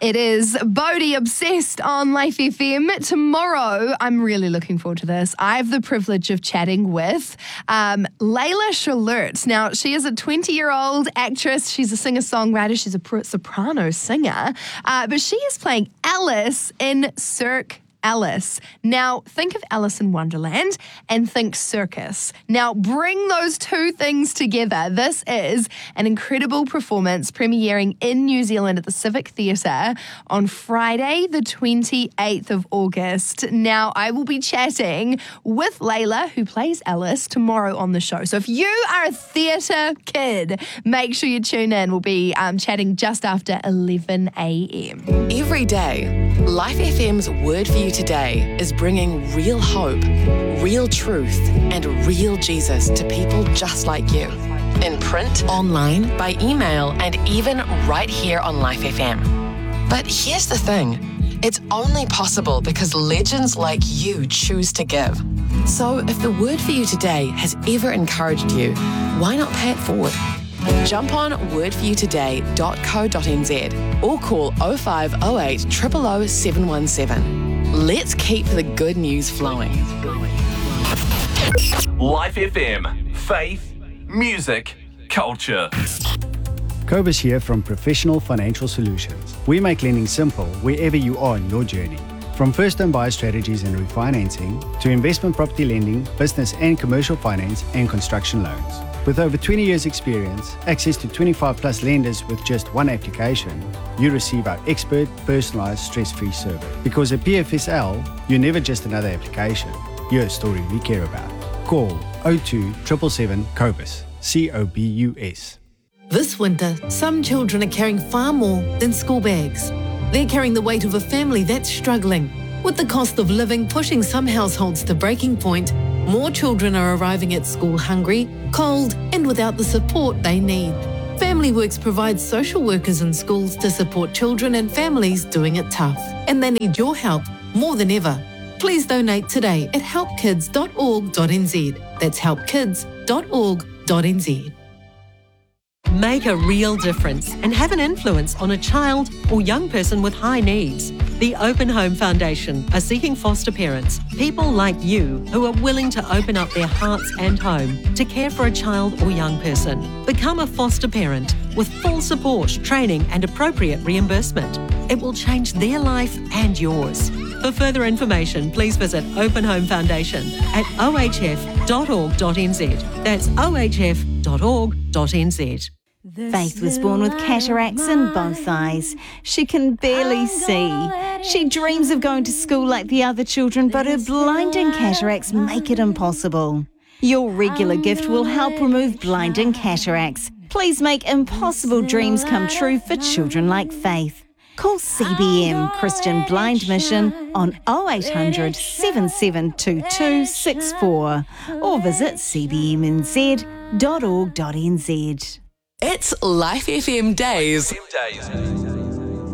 It is Bodhi Obsessed on Life FM. Tomorrow, I'm really looking forward to this. I have the privilege of chatting with Layla Shalert. Now, she is a 20-year-old actress. She's a singer-songwriter. She's a soprano singer. But she is playing Alice in Cirque Alice. Now, think of Alice in Wonderland and think circus. Now, bring those two things together. This is an incredible performance premiering in New Zealand at the Civic Theatre on Friday, the 28th of August. Now, I will be chatting with Layla, who plays Alice, tomorrow on the show. So if you are a theatre kid, make sure you tune in. We'll be chatting just after 11 a.m. Every day, Life FM's Word for You Today is bringing real hope, real truth, and real Jesus to people just like you. In print, online, by email, and even right here on Life FM. But here's the thing. It's only possible because legends like you choose to give. So if the Word for You Today has ever encouraged you, why not pay it forward? Jump on wordforyoutoday.co.nz or call 0508 000 717. Let's keep the good news flowing. Life FM. Faith, music, culture. Cobus here from Professional Financial Solutions. We make lending simple wherever you are in your journey. From first-time buyer strategies and refinancing to investment property lending, business and commercial finance and construction loans. With over 20 years experience, access to 25 plus lenders with just one application, you receive our expert, personalised, stress-free service. Because at PFSL, you're never just another application. You're a story we care about. Call 02 777 COBUS. COBUS. This winter, some children are carrying far more than school bags. They're carrying the weight of a family that's struggling. With the cost of living pushing some households to breaking point, more children are arriving at school hungry, cold, and without the support they need. Family Works provides social workers in schools to support children and families doing it tough. And they need your help more than ever. Please donate today at helpkids.org.nz. That's helpkids.org.nz. Make a real difference and have an influence on a child or young person with high needs. The Open Home Foundation are seeking foster parents, people like you who are willing to open up their hearts and home to care for a child or young person. Become a foster parent with full support, training and appropriate reimbursement. It will change their life and yours. For further information, please visit Open Home Foundation at ohf.org.nz. That's ohf.org.nz. Faith was born with cataracts in both eyes. She can barely see. She dreams of going to school like the other children, but her blinding cataracts make it impossible. Your regular gift will help remove blinding cataracts. Please make impossible dreams come true for children like Faith. Call CBM Christian Blind Mission on 0800 772264 or visit cbmnz.org.nz. It's Life FM Days.